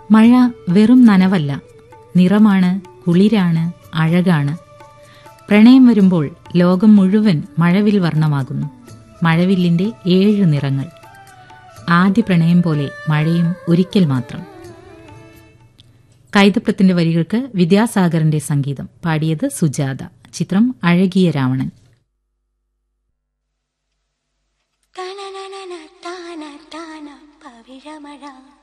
മഴ വെറും നനവല്ല, നിറമാണ്, കുളിരാണ്, അഴകാണ്. പ്രണയം വരുമ്പോൾ ലോകം മുഴുവൻ മഴവിൽ വർണ്ണമാകുന്നു. മഴവില്ലിന്റെ 7 നിറങ്ങൾ. ആദ്യ പ്രണയം പോലെ മഴയും ഒരിക്കൽ മാത്രം. കൈതപ്രത്തിന്റെ വരികൾക്ക് വിദ്യാസാഗറിന്റെ സംഗീതം. പാടിയത് സുജാത. ചിത്രം അഴകിയ രാവണൻ. പവിഴമഴ